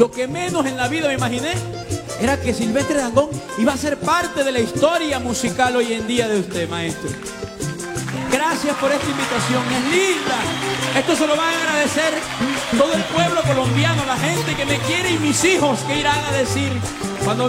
Lo que menos en la vida me imaginé era que Silvestre Dangond iba a ser parte de la historia musical hoy en día de usted, maestro. Gracias por esta invitación, es linda. Esto se lo va a agradecer todo el pueblo colombiano, la gente que me quiere y mis hijos que irán a decir cuando